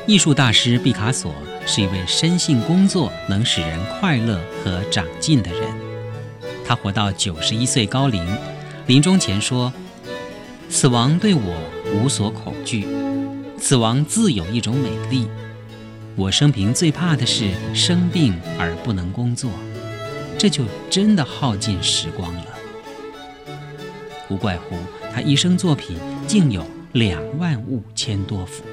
艺术大师毕卡索是一位深信工作能使人快乐和长进的人。他活到91岁高龄，临终前说：“死亡对我无所恐惧，死亡自有一种美丽。我生平最怕的是生病而不能工作，这就真的耗尽时光了。”无怪乎他一生作品竟有25000多幅。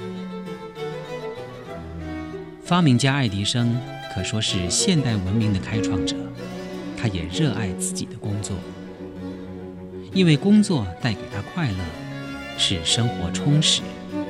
发明家爱迪生可说是现代文明的开创者，他也热爱自己的工作，因为工作带给他快乐，使生活充实。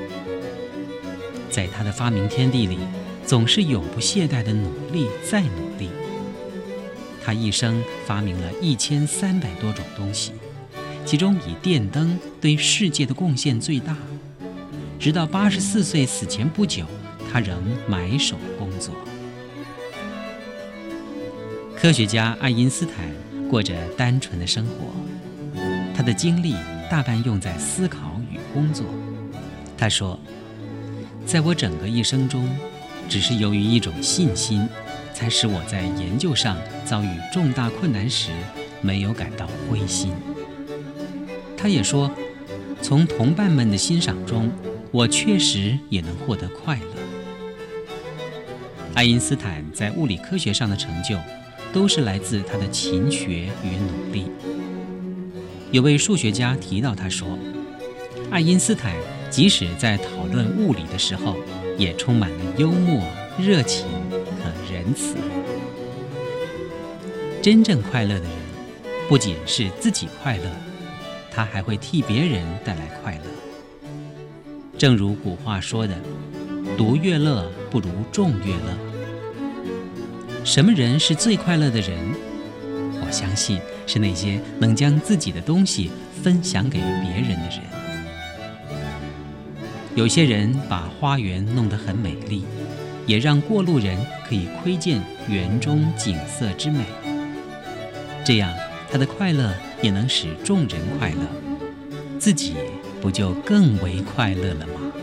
在他的发明天地里，总是永不懈怠的努力再努力。他一生发明了1300多种东西，其中以电灯对世界的贡献最大。直到84岁死前不久，他仍埋首工作。科学家爱因斯坦过着单纯的生活，他的精力大半用在思考与工作。他说：“在我整个一生中，只是由于一种信心，才使我在研究上遭遇重大困难时没有感到灰心。”他也说：“从同伴们的欣赏中，我确实也能获得快乐。”爱因斯坦在物理科学上的成就，都是来自他的勤学与努力。有位数学家提到他说：“爱因斯坦即使在讨论物理的时候，也充满了幽默、热情和仁慈。”真正快乐的人，不仅是自己快乐，他还会替别人带来快乐。正如古话说的：“独乐乐不如众乐乐。”什么人是最快乐的人？我相信是那些能将自己的东西分享给别人的人。有些人把花园弄得很美丽，也让过路人可以窥见园中景色之美，这样他的快乐也能使众人快乐，自己不就更为快乐了吗？